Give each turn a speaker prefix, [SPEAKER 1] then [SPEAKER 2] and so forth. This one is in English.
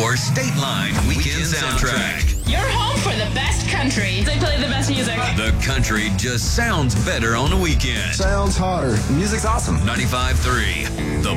[SPEAKER 1] your State Line Weekend Soundtrack.
[SPEAKER 2] You're home for the best country. They play the best music.
[SPEAKER 1] The country just sounds better on the weekend.
[SPEAKER 3] Sounds hotter. Music's awesome.
[SPEAKER 1] 95.3, The